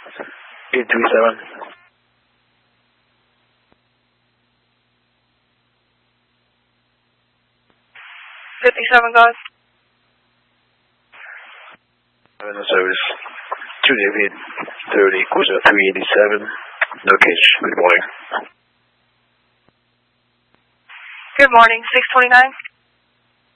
837. 57 guys. Service 2 David 30, cruiser 387, no cage, good morning. Good morning, 629.